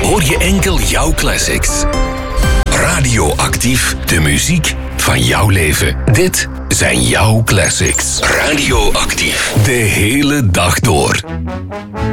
hoor je enkel jouw classics. Radioactief, de muziek van jouw leven. Dit zijn jouw classics. Radioactief, de hele dag door.